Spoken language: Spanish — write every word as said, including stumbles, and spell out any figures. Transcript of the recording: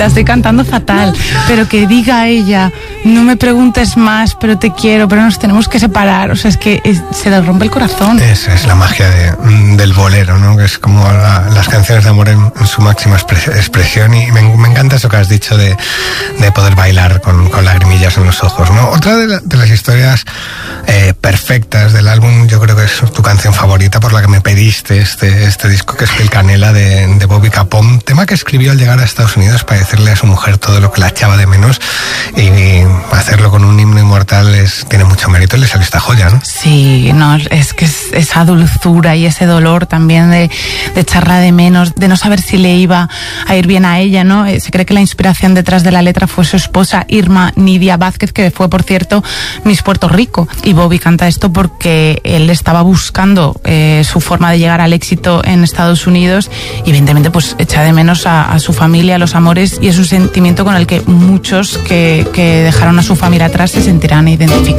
la estoy cantando fatal, pero que diga ella, no me preguntes más, pero te quiero, pero nos tenemos que separar, o sea, es que es, se le rompe el corazón. Esa es la magia de, del bolero, ¿no? Que es como la, las canciones de amor en, en su máxima expresión, y me, me encanta eso que has dicho de, de poder bailar con, con lagrimillas en los ojos, ¿no? Otra de, la, de las historias eh, perfectas del álbum, yo creo que es tu canción favorita, por la que me pediste este, este disco, que es Piel Canela de, de Bobby Capón, tema que escribió al llegar a Estados Unidos para decirle a su mujer todo lo que la echaba de menos, y, y hacerlo con un himno inmortal es, tiene mucho mérito, y le salió esta joya, ¿no? Sí, no, es que es, esa dulzura y ese dolor también de, de echarla de menos, de no saber si le iba a ir bien a ella, ¿no? Se cree que la inspiración detrás de la letra fue su esposa Irma Nidia Vázquez, que fue, por cierto, Miss Puerto Rico, y Bobby canta esto porque él estaba buscando eh, su forma de llegar al éxito en Estados Unidos, y evidentemente pues echa de menos a, a su familia, a los amores, y es un sentimiento con el que muchos que, que dejaron a su familia atrás se sentirán identificados.